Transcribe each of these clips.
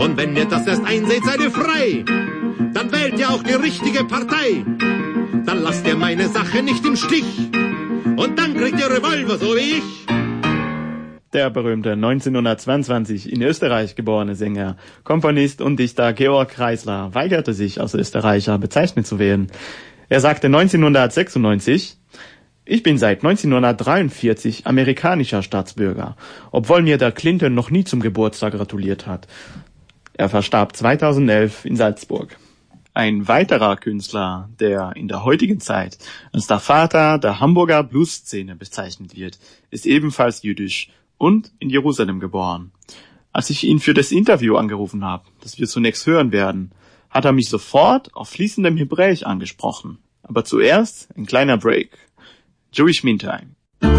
Und wenn ihr das erst einseht, seid ihr frei. Dann wählt ihr auch die richtige Partei. Dann lasst ihr meine Sache nicht im Stich. Und dann kriegt ihr Revolver, so wie ich. Der berühmte 1922 in Österreich geborene Sänger, Komponist und Dichter Georg Kreisler weigerte sich, als Österreicher bezeichnet zu werden. Er sagte 1996, ich bin seit 1943 amerikanischer Staatsbürger, obwohl mir der Clinton noch nie zum Geburtstag gratuliert hat. Er verstarb 2011 in Salzburg. Ein weiterer Künstler, der in der heutigen Zeit als der Vater der Hamburger Blues-Szene bezeichnet wird, ist ebenfalls jüdisch und in Jerusalem geboren. Als ich ihn für das Interview angerufen habe, das wir zunächst hören werden, hat er mich sofort auf fließendem Hebräisch angesprochen. Aber zuerst ein kleiner Break. Jewish Meantime.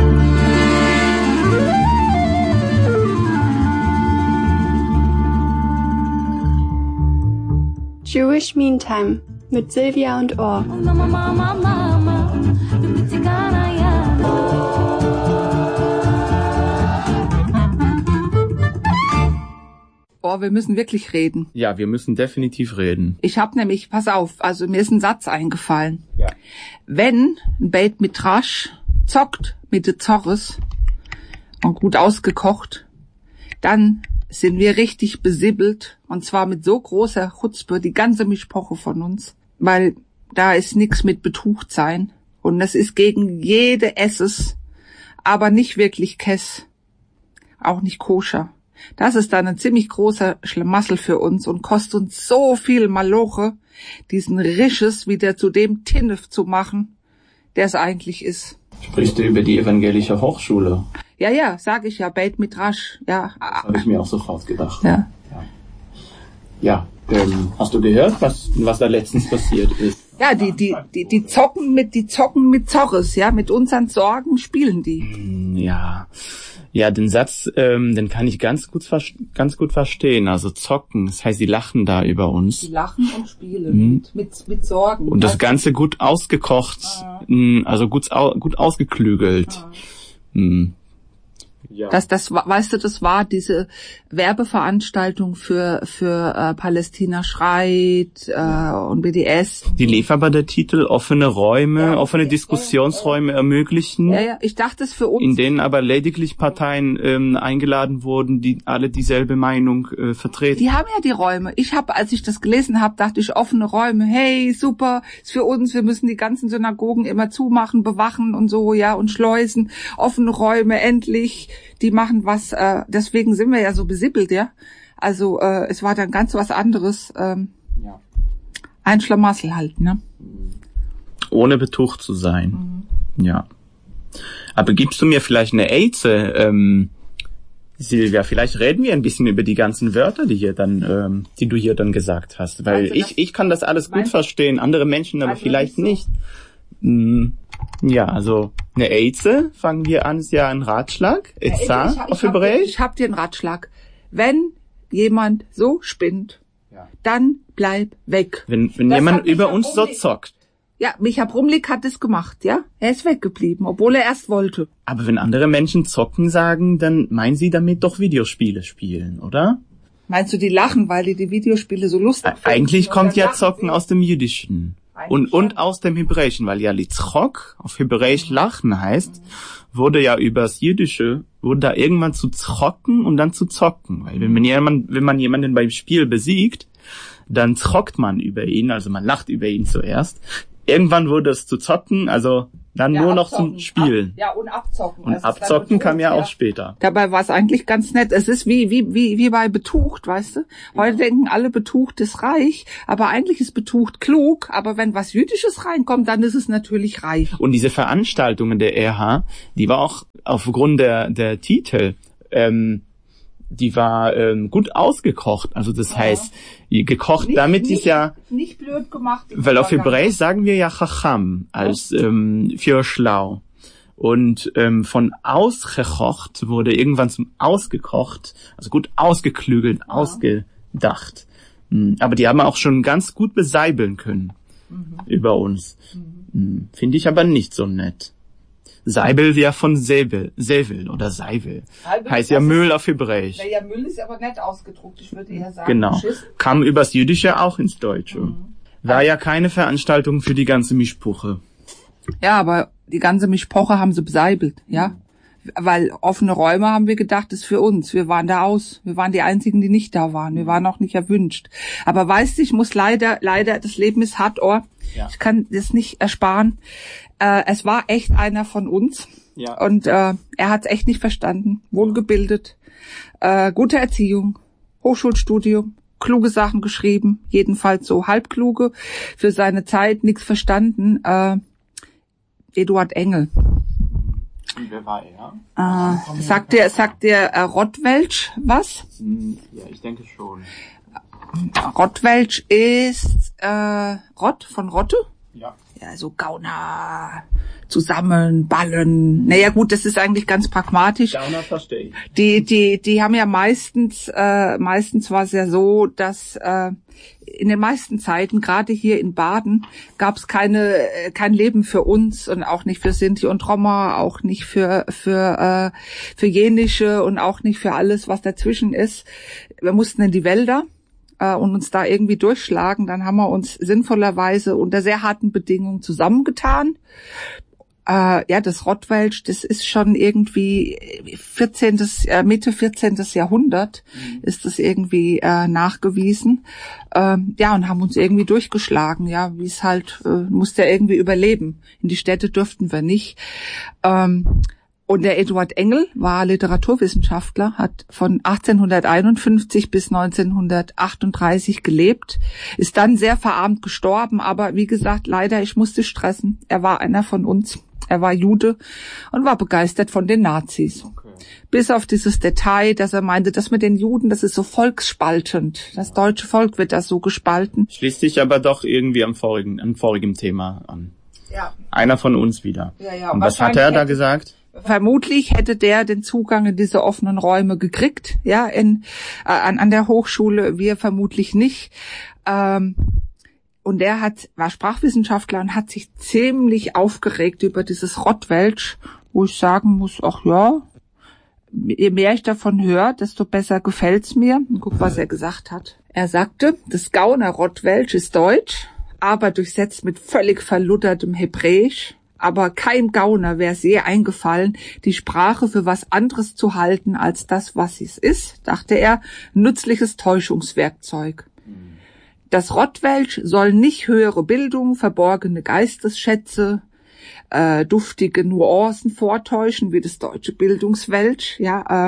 Jewish Meantime mit Silvia und Or. Oh, wir müssen wirklich reden. Ja, wir müssen definitiv reden. Ich habe nämlich, pass auf, also mir ist ein Satz eingefallen. Ja. Wenn ein Beit Midrash zockt mit de Zorres und gut ausgekocht, dann sind wir richtig besibbelt, und zwar mit so großer Chutzpe, die ganze Mischpoche von uns, weil da ist nix mit Betucht sein und das ist gegen jede Esses, aber nicht wirklich Kess, auch nicht koscher. Das ist dann ein ziemlich großer Schlamassel für uns und kostet uns so viel Maloche, diesen Risches wieder zu dem Tinnef zu machen, der es eigentlich ist. Sprichst du über die evangelische Hochschule? Ja, sag ich ja, Beit Midrash, ja. Das habe ich mir auch sofort gedacht. Ja. Hast du gehört, was da letztens passiert ist? Ja, die zocken mit Zorres, ja, mit unseren Sorgen spielen die. Ja, den Satz, den kann ich ganz gut verstehen. Also zocken, das heißt, die lachen da über uns. Die lachen und spielen mit Sorgen. Und das Ganze gut ausgekocht, also gut ausgeklügelt. Ja. Das war diese Werbeveranstaltung für Palästina schreit und BDS. Die lief aber der Titel offene Räume, offene Diskussionsräume ermöglichen. Ja, ich dachte es für uns. In denen aber lediglich Parteien eingeladen wurden, die alle dieselbe Meinung vertreten. Die haben ja die Räume. Als ich das gelesen habe, dachte ich, offene Räume, hey, super, ist für uns, wir müssen die ganzen Synagogen immer zumachen, bewachen und so, ja, und Schleusen, offene Räume, endlich. Die machen was, deswegen sind wir ja so besibbelt, ja. Also es war dann ganz was anderes. Ein Schlamassel halt, ne? Ohne betucht zu sein. Ja. Aber gibst du mir vielleicht eine Eize, Silvia? Vielleicht reden wir ein bisschen über die ganzen Wörter, die du hier dann gesagt hast. Weil ich kann das alles gut verstehen, andere Menschen aber vielleicht nicht. Ja, also eine Eize, fangen wir an, ist ja ein Ratschlag. Eiza auf Hebräisch. Ich hab dir einen Ratschlag. Wenn jemand so spinnt, dann bleib weg. Wenn jemand über uns so zockt. Ja, Micha Brumlik hat es gemacht, ja. Er ist weggeblieben, obwohl er erst wollte. Aber wenn andere Menschen zocken sagen, dann meinen sie damit doch Videospiele spielen, oder? Meinst du, die lachen, weil die Videospiele so lustig finden? Eigentlich kommt ja Zocken aus dem Jüdischen. Und aus dem Hebräischen, weil ja Litzchok auf Hebräisch lachen heißt, wurde ja übers Jüdische, wurde da irgendwann zu zocken und dann zu zocken. Weil wenn man jemanden beim Spiel besiegt, dann zockt man über ihn, also man lacht über ihn zuerst. Irgendwann wurde es zu zocken, also dann nur noch zum Spielen. Und abzocken. Und abzocken kam ja auch später. Dabei war es eigentlich ganz nett. Es ist wie bei Betucht, weißt du? Heute denken alle, Betucht ist reich, aber eigentlich ist Betucht klug. Aber wenn was Jüdisches reinkommt, dann ist es natürlich reich. Und diese Veranstaltungen der RH, die war auch aufgrund der Titel, die war gut ausgekocht. Also das heißt, gekocht, damit ist ja nicht blöd gemacht. Weil auf Hebräisch sagen wir ja Chacham als für schlau. Und von ausgekocht wurde irgendwann zum ausgekocht, also gut ausgeklügelt, ausgedacht. Aber die haben auch schon ganz gut beseibeln können über uns. Finde ich aber nicht so nett. Seibel ja von Säbel oder Seivel. Seibel, Heißt ja Müll auf Hebräisch. Ja, Müll ist aber nett ausgedruckt, ich würde eher sagen. Genau. Schiss. Kam übers Jüdische auch ins Deutsche. War ja keine Veranstaltung für die ganze Mischpuche. Ja, aber die ganze Mischpoche haben sie beseibelt, ja. Weil offene Räume haben wir gedacht, ist für uns. Wir waren da aus. Wir waren die Einzigen, die nicht da waren. Wir waren auch nicht erwünscht. Aber weißt du, ich muss leider, das Leben ist hart, Ja. Ich kann das nicht ersparen. Es war echt einer von uns. Ja. Und er hat es echt nicht verstanden. Wohlgebildet, gute Erziehung, Hochschulstudium, kluge Sachen geschrieben, jedenfalls so halbkluge, für seine Zeit nichts verstanden. Eduard Engel. Und wer war er? Sagt der Rottwelsch was? Ja, ich denke schon. Rottwelsch ist Rott von Rotte? Ja. Ja, so Gauner, zusammen, Ballen. Naja gut, das ist eigentlich ganz pragmatisch. Gauner verstehe ich. Die haben ja meistens war es ja so, dass in den meisten Zeiten, gerade hier in Baden, gab es kein Leben für uns und auch nicht für Sinti und Roma, auch nicht für Jenische und auch nicht für alles, was dazwischen ist. Wir mussten in die Wälder und uns da irgendwie durchschlagen. Dann haben wir uns sinnvollerweise unter sehr harten Bedingungen zusammengetan. Das Rottwelsch, das ist schon irgendwie Mitte 14. Jahrhundert ist das irgendwie nachgewiesen. Und haben uns irgendwie durchgeschlagen, ja, wie es halt, musste ja irgendwie überleben. In die Städte durften wir nicht. Und der Eduard Engel war Literaturwissenschaftler, hat von 1851 bis 1938 gelebt, ist dann sehr verarmt gestorben, aber wie gesagt, leider, ich musste stressen. Er war einer von uns. Er war Jude und war begeistert von den Nazis. Okay. Bis auf dieses Detail, dass er meinte, das mit den Juden, das ist so volksspaltend. Das deutsche Volk wird das so gespalten. Schließt sich aber doch irgendwie am vorigen Thema an. Ja. Einer von uns wieder. Ja, und was hat er da gesagt? Vermutlich hätte der den Zugang in diese offenen Räume gekriegt, ja, an der Hochschule, wir vermutlich nicht. Und er war Sprachwissenschaftler und hat sich ziemlich aufgeregt über dieses Rottwelsch, wo ich sagen muss, ach ja, je mehr ich davon höre, desto besser gefällt's mir. Und guck, was er gesagt hat. Er sagte, das Gauner Rottwelsch ist Deutsch, aber durchsetzt mit völlig verluttertem Hebräisch. Aber kein Gauner wäre sehr eingefallen, die Sprache für was anderes zu halten als das, was sie ist, dachte er, nützliches Täuschungswerkzeug. Das Rottwelsch soll nicht höhere Bildung, verborgene Geistesschätze, duftige Nuancen vortäuschen, wie das deutsche Bildungswelsch,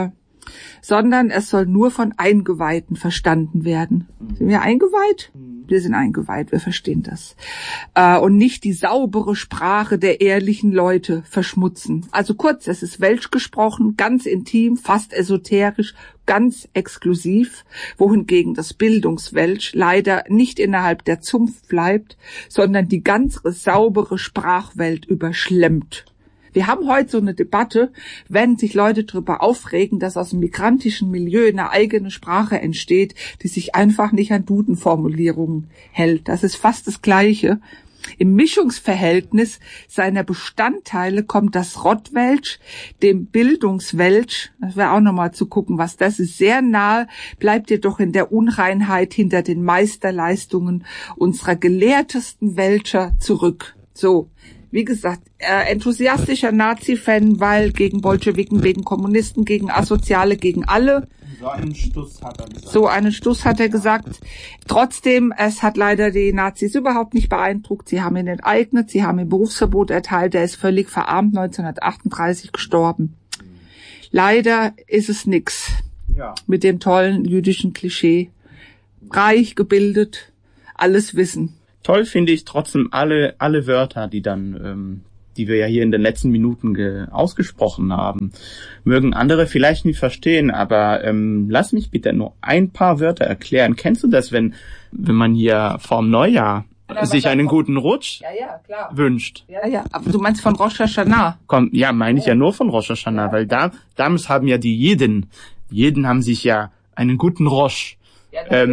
sondern es soll nur von Eingeweihten verstanden werden. Sind wir eingeweiht? Wir sind eingeweiht, wir verstehen das. Und nicht die saubere Sprache der ehrlichen Leute verschmutzen. Also kurz, es ist Welsch gesprochen, ganz intim, fast esoterisch, ganz exklusiv, wohingegen das Bildungswelsch leider nicht innerhalb der Zunft bleibt, sondern die ganze saubere Sprachwelt überschlemmt. Wir haben heute so eine Debatte, wenn sich Leute darüber aufregen, dass aus dem migrantischen Milieu eine eigene Sprache entsteht, die sich einfach nicht an Dudenformulierungen hält. Das ist fast das Gleiche. Im Mischungsverhältnis seiner Bestandteile kommt das Rottwelsch dem Bildungswelsch, das wäre auch nochmal zu gucken, was das ist, sehr nahe, bleibt jedoch in der Unreinheit hinter den Meisterleistungen unserer gelehrtesten Welscher zurück. So. Wie gesagt, enthusiastischer Nazi-Fan, weil gegen Bolschewiken, gegen Kommunisten, gegen Asoziale, gegen alle. So einen Stuss hat er gesagt. So einen Stuss hat er gesagt. Trotzdem, es hat leider die Nazis überhaupt nicht beeindruckt. Sie haben ihn enteignet, sie haben ihm Berufsverbot erteilt. Er ist völlig verarmt, 1938 gestorben. Leider ist es nix mit dem tollen jüdischen Klischee. Reich, gebildet, alles wissen. Toll finde ich trotzdem alle Wörter, die dann, die wir ja hier in den letzten Minuten ausgesprochen haben. Mögen andere vielleicht nicht verstehen, aber lass mich bitte nur ein paar Wörter erklären. Kennst du das, wenn man hier vorm Neujahr sich einen guten Rutsch wünscht? Ja, aber du meinst von Rosh Hashanah? Meine ich ja nur von Rosh Hashanah, weil damals haben ja die Jeden haben sich ja einen guten Rosh. Ja, natürlich ist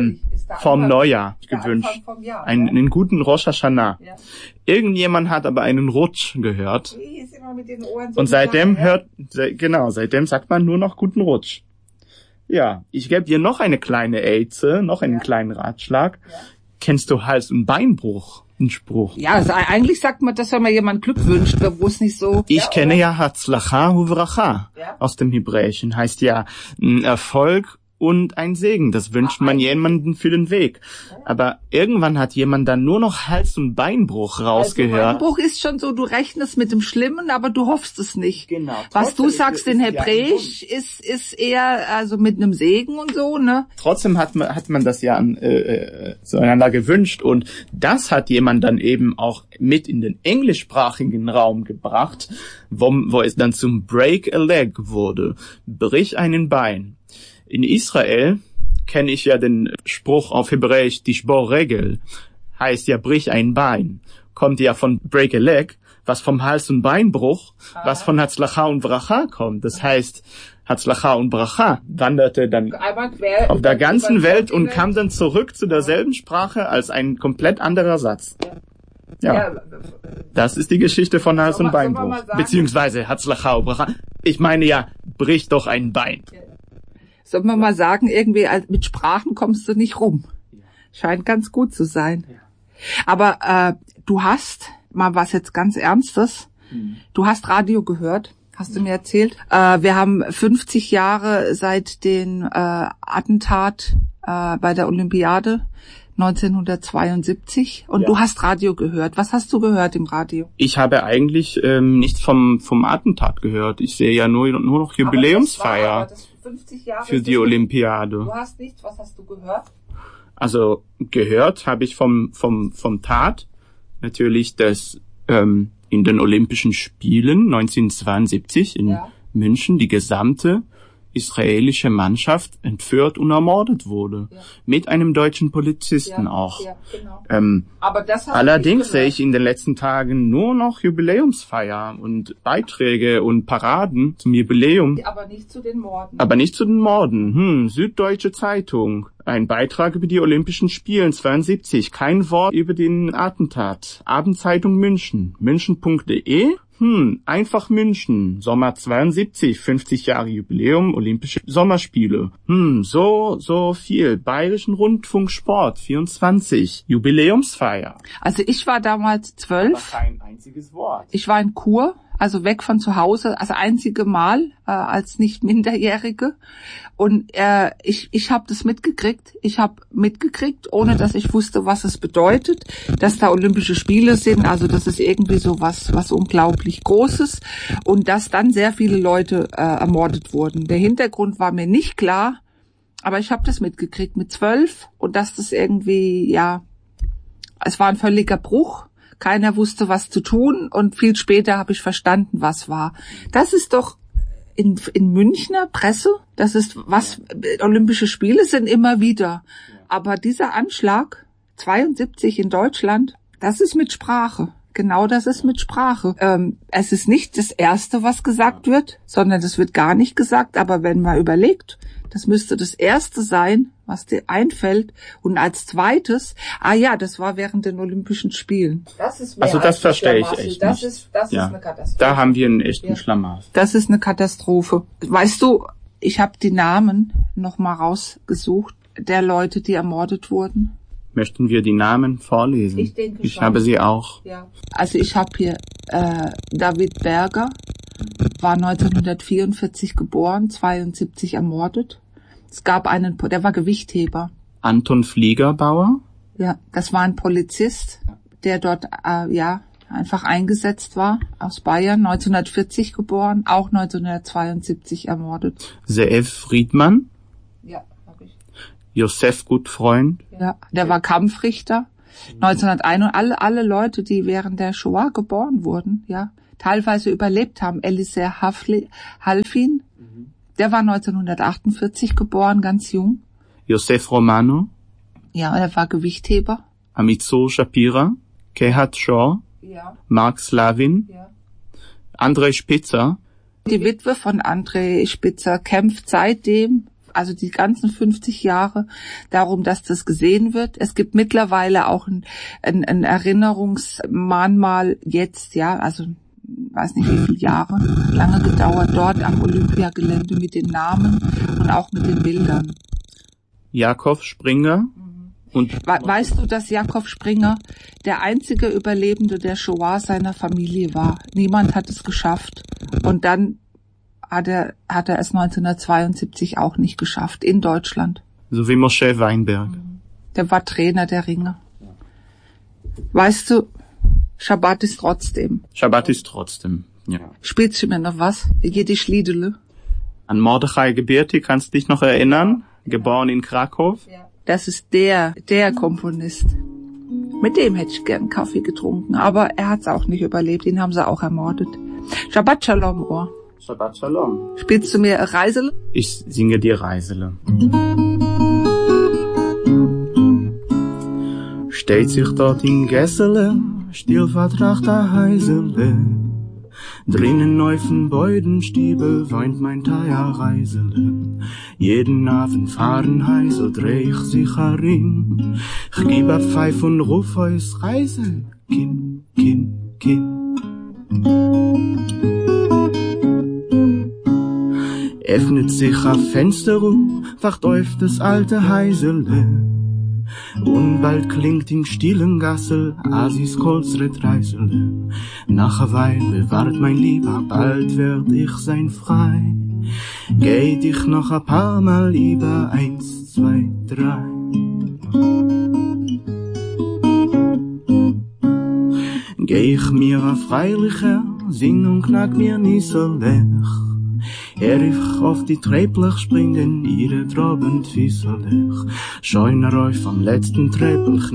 vom Neujahr gewünscht. Einen guten Rosh Hashanah. Ja. Irgendjemand hat aber einen Rutsch gehört. Die ist immer mit den Ohren so Und seitdem klein, seitdem sagt man nur noch guten Rutsch. Ja, ich gebe dir noch eine kleine Eize, noch einen kleinen Ratschlag. Ja. Kennst du Hals- und Beinbruch? Ein Spruch. Ja, also eigentlich sagt man, dass wenn man jemand Glück wünscht, wo es nicht so... Ich kenne ja Hatzlacha uvracha aus dem Hebräischen. Heißt ja ein Erfolg und ein Segen. Das wünscht man jemandem für den Weg. Aber irgendwann hat jemand dann nur noch Hals- und Beinbruch rausgehört. Beinbruch ist schon so, du rechnest mit dem Schlimmen, aber du hoffst es nicht. Genau. Was du sagst in Hebräisch ist eher also mit einem Segen und so, ne? Trotzdem hat man das ja zueinander gewünscht und das hat jemand dann eben auch mit in den englischsprachigen Raum gebracht, wo es dann zum Break a Leg wurde. Brich einen Bein. In Israel kenne ich ja den Spruch auf Hebräisch, Tishbor Regel, heißt ja brich ein Bein. Kommt ja von Break a Leg, was vom Hals- und Beinbruch, was von Hatzlacha und Bracha kommt. Das heißt, Hatzlacha und Bracha wanderte dann auf der ganzen Welt und kam dann zurück zu derselben Sprache als ein komplett anderer Satz. Ja, das ist die Geschichte von Hals- und Beinbruch. Beziehungsweise Hatzlacha und Bracha. Ich meine ja, brich doch ein Bein. Soll man mal sagen, irgendwie mit Sprachen kommst du nicht rum. Scheint ganz gut zu sein. Aber du hast, mal was jetzt ganz Ernstes, du hast Radio gehört, hast du mir erzählt. Wir haben 50 Jahre seit den Attentat bei der Olympiade 1972 und du hast Radio gehört. Was hast du gehört im Radio? Ich habe eigentlich nichts vom Attentat gehört. Ich sehe ja nur noch Jubiläumsfeier für die Olympiade. Du hast nichts, was hast du gehört? Also gehört habe ich vom Tat natürlich, dass in den Olympischen Spielen 1972 in München die gesamte israelische Mannschaft entführt und ermordet wurde. Ja. Mit einem deutschen Polizisten auch. Ja, genau. Aber das allerdings sehe ich in den letzten Tagen nur noch Jubiläumsfeier und Beiträge und Paraden zum Jubiläum. Aber nicht zu den Morden. Süddeutsche Zeitung. Ein Beitrag über die Olympischen Spiele 72. Kein Wort über den Attentat. Abendzeitung München. München.de. Einfach München, Sommer 72, 50 Jahre Jubiläum, Olympische Sommerspiele. So viel. Bayerischen Rundfunk Sport, 24, Jubiläumsfeier. Also ich war damals 12. Aber kein einziges Wort. Ich war in Chur, also weg von zu Hause, also einzige Mal als nicht Minderjährige. Und ich habe das mitgekriegt. Ich habe mitgekriegt, ohne dass ich wusste, was es bedeutet, dass da Olympische Spiele sind. Also das ist irgendwie so was unglaublich Großes. Und dass dann sehr viele Leute ermordet wurden. Der Hintergrund war mir nicht klar, aber ich habe das mitgekriegt mit 12. Und dass das irgendwie, es war ein völliger Bruch. Keiner wusste, was zu tun. Und viel später habe ich verstanden, was war. Das ist doch in Münchner Presse, das ist was, Olympische Spiele sind immer wieder. Aber dieser Anschlag, 72 in Deutschland, das ist mit Sprache. Genau, das ist mit Sprache. Es ist nicht das Erste, was gesagt wird, sondern das wird gar nicht gesagt. Aber wenn man überlegt, das müsste das Erste sein, was dir einfällt. Und als Zweites, das war während den Olympischen Spielen. Das ist mehr das verstehe ich echt das nicht. Das ist eine Katastrophe. Da haben wir einen echten Schlamassel. Das ist eine Katastrophe. Weißt du, ich habe die Namen noch mal rausgesucht, der Leute, die ermordet wurden. Möchten wir die Namen vorlesen? Ich denke schon. Ich habe sie auch. Ja. Also ich habe hier David Berger, war 1944 geboren, 72 ermordet. Es gab einen, der war Gewichtheber. Anton Fliegerbauer? Ja, das war ein Polizist, der dort einfach eingesetzt war, aus Bayern, 1940 geboren, auch 1972 ermordet. Zeev Friedmann? Ja, habe ich. Josef Gutfreund? Ja, der war Kampfrichter. 1901, alle Leute, die während der Shoah geboren wurden, teilweise überlebt haben. Elisir Halfin, der war 1948 geboren, ganz jung. Josef Romano? Ja, er war Gewichtheber. Amitzur Shapira? Kehat Shor? Ja. Mark Slavin? Ja. Andrei Spitzer? Die Witwe von Andrei Spitzer kämpft seitdem also die ganzen 50 Jahre, darum, dass das gesehen wird. Es gibt mittlerweile auch ein Erinnerungsmahnmal jetzt, ja, also weiß nicht wie viele Jahre, lange gedauert, dort am Olympiagelände mit den Namen und auch mit den Bildern. Jakob Springer. Und weißt du, dass Jakob Springer der einzige Überlebende der Shoah seiner Familie war? Niemand hat es geschafft. Und dann hat er es 1972 auch nicht geschafft, in Deutschland. so wie Moshe Weinberg. Der war Trainer der Ringer. Weißt du, Schabbat ist trotzdem. Schabbat ist trotzdem, ja. Spielst du mir noch was? Jiddisch Liedele? An Mordechai Gebirti, kannst du dich noch erinnern? Geboren in Krakow. Das ist der Komponist. Mit dem hätte ich gern Kaffee getrunken, aber er hat's auch nicht überlebt, ihn haben sie auch ermordet. Shabbat Shalom, Ohr. Shabbat Shalom. Spielst du mir Reisele? Ich singe dir Reisele. Steht sich dort in Gessele, still vertracht a Heisele. Drinnen auf'n Beudenstiebel weint mein Teierreisele. Jeden Abend fahren heiß, so dreh ich sich herin. Ich gib a Pfeif und ruf heus Reisel, Kin, Kin, Kin. Öffnet sich a Fenster wacht auf das alte Heisele. Und bald klingt im stillen Gassel Asis Kolzret Reisele. Nach a Weile wart mein Lieber, bald werd ich sein frei. Geht ich noch a paar Mal über 1, 2, 3. Geh ich mir a freilicher, sing und knack mir nie so lech. Ich auf die Trepplich springen, ihre drobend Fieselech. Scheuner auf am letzten Treppel,